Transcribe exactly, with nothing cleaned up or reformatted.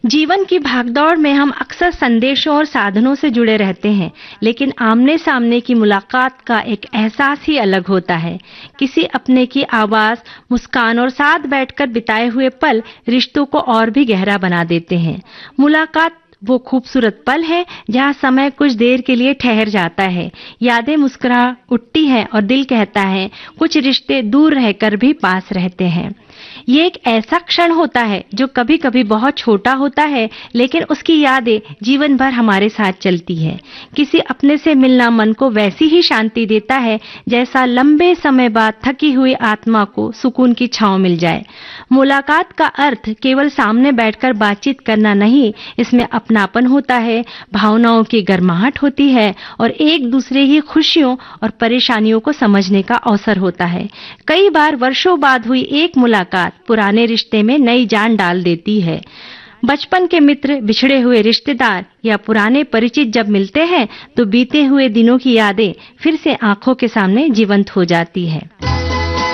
जीवन की भागदौड़ में हम अक्सर संदेशों और साधनों से जुड़े रहते हैं, लेकिन आमने सामने की मुलाकात का एक एहसास ही अलग होता है। किसी अपने की आवाज, मुस्कान और साथ बैठकर बिताए हुए पल रिश्तों को और भी गहरा बना देते हैं। मुलाकात वो खूबसूरत पल है जहाँ समय कुछ देर के लिए ठहर जाता है, यादें मुस्कुरा उठती हैं और दिल कहता है कुछ रिश्ते दूर रहकर भी पास रहते हैं। ये एक ऐसा क्षण होता है जो कभी कभी बहुत छोटा होता है, लेकिन उसकी यादें जीवन भर हमारे साथ चलती है। किसी अपने से मिलना मन को वैसी ही शांति देता है जैसा लंबे समय बाद थकी हुई आत्मा को सुकून की छांव मिल जाए। मुलाकात का अर्थ केवल सामने बैठकर बातचीत करना नहीं, इसमें अपनापन होता है, भावनाओं की गर्माहट होती है और एक दूसरे की खुशियों और परेशानियों को समझने का अवसर होता है। कई बार वर्षों बाद हुई एक मुलाकात पुराने रिश्ते में नई जान डाल देती है। बचपन के मित्र, बिछड़े हुए रिश्तेदार या पुराने परिचित जब मिलते हैं तो बीते हुए दिनों की यादें फिर से आंखों के सामने जीवंत हो जाती है।